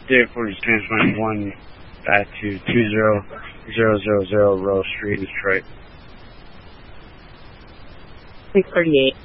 Data 40 transmitting 1 back to 20000 Rose Street, Detroit. 638.